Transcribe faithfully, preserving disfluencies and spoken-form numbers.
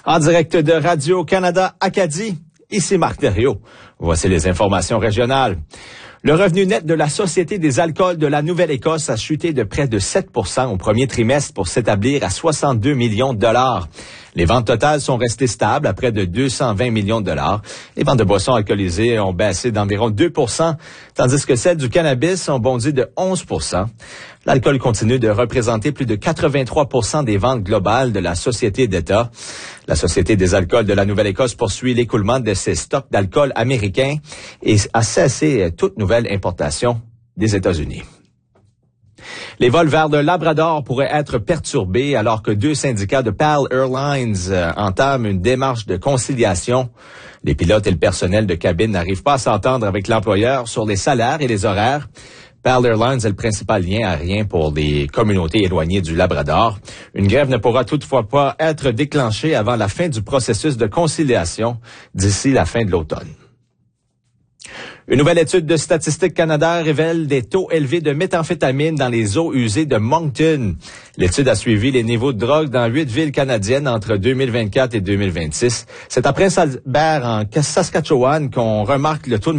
En direct de Radio-Canada Acadie, ici Marc Thériault. Voici les informations régionales. Le revenu net de la Société des alcools de la Nouvelle-Écosse a chuté de près de sept pour cent au premier trimestre pour s'établir à soixante-deux millions de dollars. Les ventes totales sont restées stables à près de deux cent vingt millions de dollars. Les ventes de boissons alcoolisées ont baissé d'environ deux pour cent, tandis que celles du cannabis ont bondi de onze pour cent. L'alcool continue de représenter plus de quatre-vingt-trois pour cent des ventes globales de la Société d'État. La Société des alcools de la Nouvelle-Écosse poursuit l'écoulement de ses stocks d'alcool américains et a cessé toute nouvelle importation des États-Unis. Les vols vers le Labrador pourraient être perturbés alors que deux syndicats de P A L Airlines euh, entament une démarche de conciliation. Les pilotes et le personnel de cabine n'arrivent pas à s'entendre avec l'employeur sur les salaires et les horaires. P A L Airlines est le principal lien aérien pour les communautés éloignées du Labrador. Une grève ne pourra toutefois pas être déclenchée avant la fin du processus de conciliation d'ici la fin de l'automne. Une nouvelle étude de Statistique Canada révèle des taux élevés de méthamphétamine dans les eaux usées de Moncton. L'étude a suivi les niveaux de drogue dans huit villes canadiennes entre deux mille vingt-quatre et deux mille vingt-six. C'est à Prince Albert, en Saskatchewan, qu'on remarque le taux de